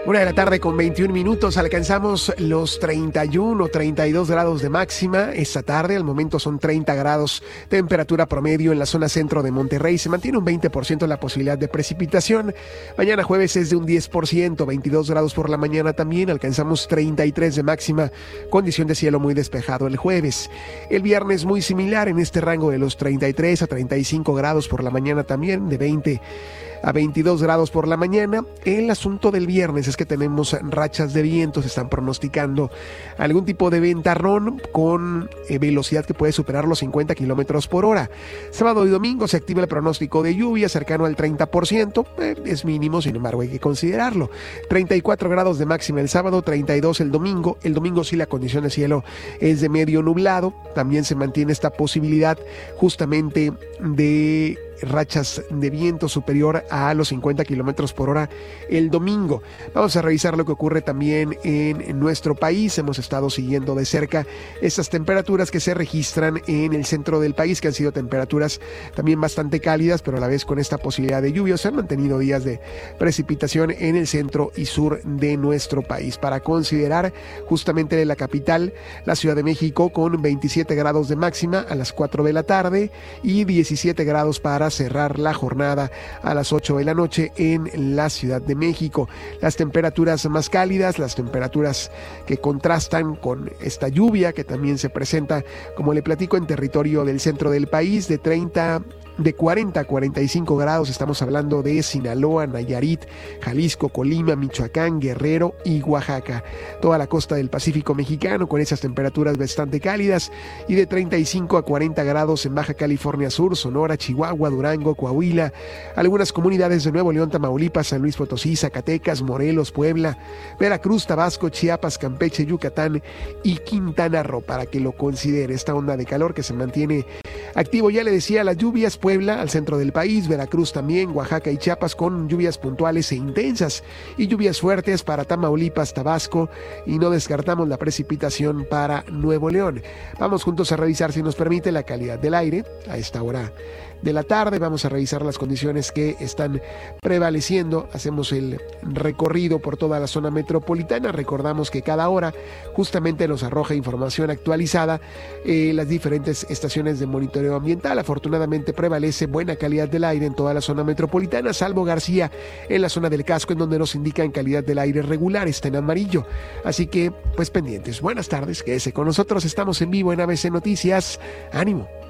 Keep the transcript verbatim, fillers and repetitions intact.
Una de la tarde con veintiún minutos, alcanzamos los treinta y uno, treinta y dos grados de máxima esta tarde. Al momento son treinta grados, temperatura promedio en la zona centro de Monterrey. Se mantiene un veinte por ciento la posibilidad de precipitación. Mañana jueves es de un diez por ciento, veintidós grados por la mañana también. Alcanzamos treinta y tres de máxima, condición de cielo muy despejado el jueves. El viernes muy similar en este rango de los treinta y tres a treinta y cinco grados por la mañana también, de veinte a veintidós grados por la mañana. El asunto del viernes es que tenemos rachas de viento, se están pronosticando algún tipo de ventarrón con eh, velocidad que puede superar los cincuenta kilómetros por hora. Sábado y domingo se activa el pronóstico de lluvia cercano al treinta por ciento, eh, es mínimo, sin embargo hay que considerarlo. treinta y cuatro grados de máxima el sábado, treinta y dos el domingo. El domingo sí la condición de cielo es de medio nublado, también se mantiene esta posibilidad justamente de rachas de viento superior a los cincuenta kilómetros por hora el domingo. Vamos a revisar lo que ocurre también en, en nuestro país. Hemos estado siguiendo de cerca estas temperaturas que se registran en el centro del país, que han sido temperaturas también bastante cálidas, pero a la vez con esta posibilidad de lluvia. Se han mantenido días de precipitación en el centro y sur de nuestro país. Para considerar justamente la capital, la Ciudad de México, con veintisiete grados de máxima a las cuatro de la tarde y diecisiete grados para cerrar la jornada a las ocho de la noche en la Ciudad de México. Las temperaturas más cálidas, las temperaturas que contrastan con esta lluvia que también se presenta, como le platico, en territorio del centro del país, de treinta de cuarenta a cuarenta y cinco grados. Estamos hablando de Sinaloa, Nayarit, Jalisco, Colima, Michoacán, Guerrero y Oaxaca. Toda la costa del Pacífico mexicano con esas temperaturas bastante cálidas, y de treinta y cinco a cuarenta grados en Baja California Sur, Sonora, Chihuahua, Durango, Coahuila, algunas comunidades de Nuevo León, Tamaulipas, San Luis Potosí, Zacatecas, Morelos, Puebla, Veracruz, Tabasco, Chiapas, Campeche, Yucatán y Quintana Roo, para que lo considere esta onda de calor que se mantiene activo. Ya le decía, las lluvias, Puebla, al centro del país, Veracruz también, Oaxaca y Chiapas con lluvias puntuales e intensas, y lluvias fuertes para Tamaulipas, Tabasco, y no descartamos la precipitación para Nuevo León. Vamos juntos a revisar, si nos permite, la calidad del aire a esta hora de la tarde. Vamos a revisar las condiciones que están prevaleciendo. Hacemos el recorrido por toda la zona metropolitana. Recordamos que cada hora justamente nos arroja información actualizada, eh, las diferentes estaciones de monitoreo ambiental. Afortunadamente prevalece buena calidad del aire en toda la zona metropolitana, salvo García en la zona del casco, en donde nos indican calidad del aire regular, está en amarillo. Así que pues pendientes. Buenas tardes, quédese con nosotros, estamos en vivo en A B C Noticias. Ánimo.